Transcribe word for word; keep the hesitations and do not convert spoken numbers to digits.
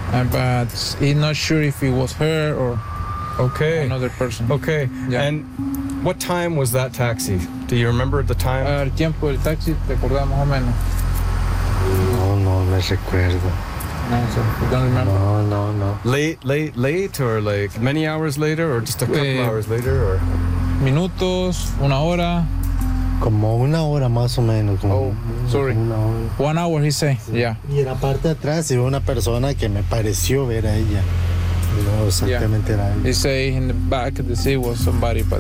uh, but he's not sure if it was her or Okay. another person. Okay. Yeah. And what time was that taxi? Do you remember the time? Uh, el tiempo del taxi, ¿te acordás más o menos? No, no me recuerdo. No, so you don't remember. No, no, no. Late, late, late, or like many hours later, or just a couple Eh, hours later, or Minutos, una hora, Como una hora más o menos. Como, Oh, sorry. como una hora. one hour, he say. Yeah. Y en la parte de atrás iba una persona que me pareció ver a ella. No exactamente era ella. He say in the back of the seat was somebody, but